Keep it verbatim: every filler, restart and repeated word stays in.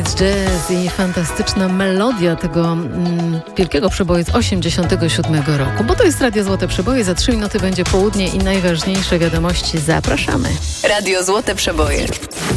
It's Jazz i fantastyczna melodia tego mm, wielkiego przeboju z osiemdziesiątego siódmego roku, bo to jest Radio Złote Przeboje. Za trzy minuty będzie południe i najważniejsze wiadomości. Zapraszamy. Radio Złote Przeboje.